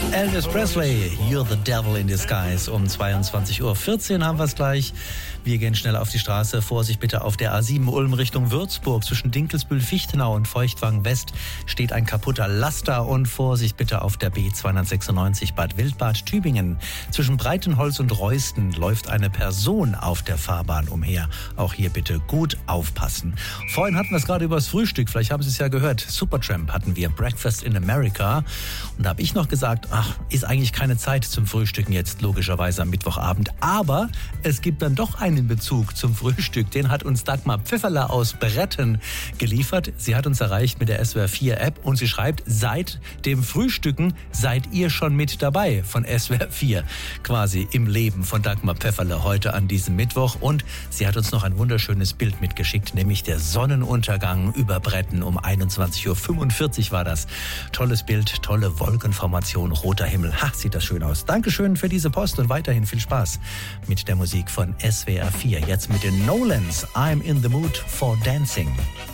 Elvis Presley, You're the Devil in Disguise. Um 22:14 Uhr haben wir es gleich. Wir gehen schnell auf die Straße. Vorsicht bitte auf der A7 Ulm Richtung Würzburg. Zwischen Dinkelsbühl-Fichtenau und Feuchtwang West steht ein kaputter Laster. Und Vorsicht bitte auf der B296 Bad Wildbad Tübingen. Zwischen Breitenholz und Reusten läuft eine Person auf der Fahrbahn umher. Auch hier bitte gut aufpassen. Vorhin hatten wir es gerade über das Frühstück. Vielleicht haben Sie es ja gehört. Supertramp hatten wir, Breakfast in America. Und da habe ich noch gesagt, ist eigentlich keine Zeit zum Frühstücken jetzt, logischerweise am Mittwochabend. Aber es gibt dann doch einen Bezug zum Frühstück. Den hat uns Dagmar Pfifferler aus Bretten geliefert. Sie hat uns erreicht mit der SWR 4 App und sie schreibt, seit dem Frühstücken seid ihr schon mit dabei von SWR 4. Quasi im Leben von Dagmar Pfifferler heute an diesem Mittwoch. Und sie hat uns noch ein wunderschönes Bild mitgeschickt, nämlich der Sonnenuntergang über Bretten um 21:45 Uhr war das. Tolles Bild, tolle Wolkenformation, roter Himmel. Sieht das schön aus. Dankeschön für diese Post und weiterhin viel Spaß mit der Musik von SWR 4. Jetzt mit den Nolans. I'm in the mood for dancing.